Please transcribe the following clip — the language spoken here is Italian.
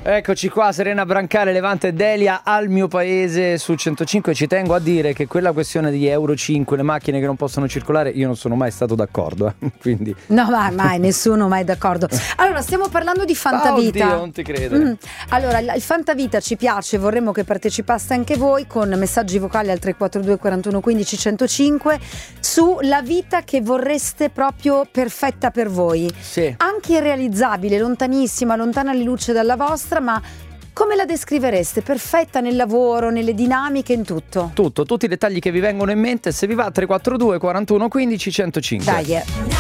Eccoci qua, Serena Brancale, Levante e Delia al mio paese su 105. Ci tengo a dire che quella questione di Euro 5, le macchine che non possono circolare, io non sono mai stato d'accordo, quindi... No, mai, nessuno mai d'accordo. Allora, stiamo parlando di Fantavita. Oddio, non ti credo. Allora, il Fantavita ci piace, vorremmo che partecipaste anche voi con messaggi vocali al 342 41 15 105 sulla vita che vorreste proprio perfetta per voi. Sì. Anche irrealizzabile, lontanissima, lontana le luce dalla vostra, ma come la descrivereste? Perfetta nel lavoro, nelle dinamiche, in tutto? Tutti i dettagli che vi vengono in mente. Se vi va 342 41 15 105. Dai.